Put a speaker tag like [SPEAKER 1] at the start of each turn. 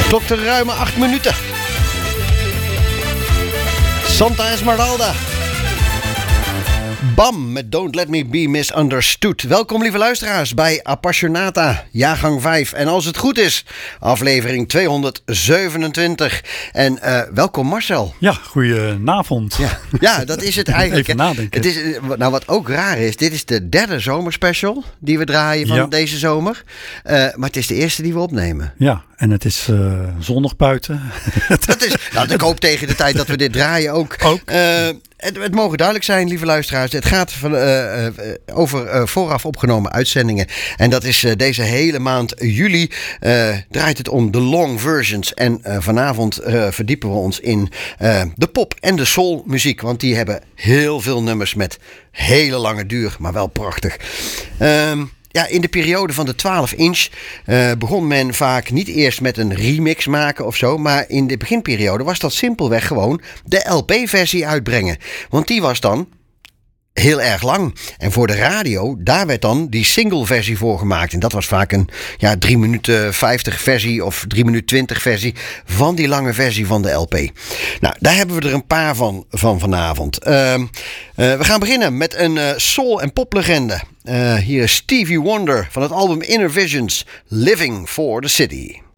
[SPEAKER 1] Klok de ruime 8 minuten. Santa Esmeralda. Bam, met Don't Let Me Be Misunderstood. Welkom lieve luisteraars bij Appassionata, jaargang 5. En als het goed is, aflevering 227. En welkom Marcel.
[SPEAKER 2] Ja, goedenavond.
[SPEAKER 1] Ja, dat is het eigenlijk.
[SPEAKER 2] Even nadenken.
[SPEAKER 1] Het is, nou, wat ook raar is, dit is de derde zomerspecial die we draaien van deze zomer. Maar het is de eerste die we opnemen.
[SPEAKER 2] Ja, en het is zonnig buiten.
[SPEAKER 1] Dat is, nou, ik hoop tegen de tijd dat we dit draaien ook. Het mogen duidelijk zijn, lieve luisteraars. Het gaat over vooraf opgenomen uitzendingen. En dat is deze hele maand juli. Draait het om de long versions. En vanavond verdiepen we ons in de pop en de soul muziek. Want die hebben heel veel nummers met hele lange duur. Maar wel prachtig. Ja, in de periode van de 12-inch begon men vaak niet eerst met een remix maken of zo. Maar in de beginperiode was dat simpelweg gewoon de LP-versie uitbrengen. Want die was dan heel erg lang. En voor de radio, daar werd dan die single-versie voor gemaakt. En dat was vaak een 3 minuten 50 versie of 3 minuten 20 versie van die lange versie van de LP. Nou, daar hebben we er een paar van vanavond. We gaan beginnen met een soul- en poplegende. Hier is Stevie Wonder van het album Inner Visions, Living for the City.